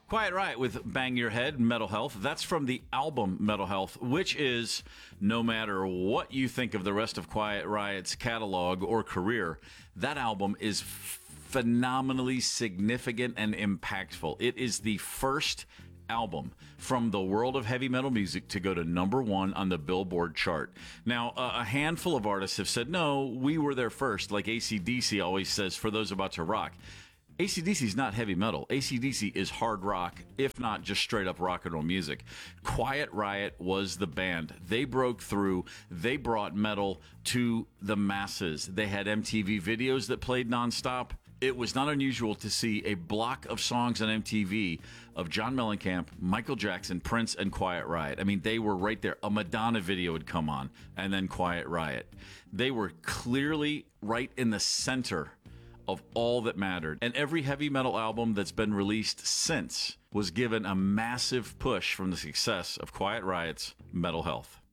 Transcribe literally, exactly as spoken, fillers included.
Quiet Riot with Bang Your Head, Metal Health. That's from the album Metal Health, which is, no matter what you think of the rest of Quiet Riot's catalog or career, that album is phenomenally significant and impactful. It is the first album from the world of heavy metal music to go to number one on the Billboard chart. Now, a handful of artists have said, no, we were there first, like A C D C always says, for those about to rock. A C D C is not heavy metal. A C D C is hard rock, if not just straight up rock and roll music. Quiet Riot was the band. They broke through. They brought metal to the masses. They had M T V videos that played nonstop. It was not unusual to see a block of songs on M T V of John Mellencamp, Michael Jackson, Prince, and Quiet Riot. I mean, they were right there. A Madonna video would come on, and then Quiet Riot. They were clearly right in the center of all that mattered. And every heavy metal album that's been released since was given a massive push from the success of Quiet Riot's Metal Health.